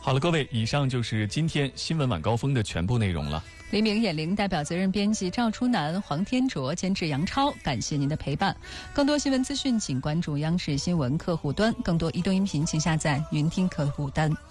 好了，各位，以上就是今天新闻晚高峰的全部内容了。 黎明眼灵代表责任编辑赵初南、黄天卓，监制杨超，感谢您的陪伴。更多新闻资讯请关注央视新闻客户端，更多移动音频请下载云听客户端。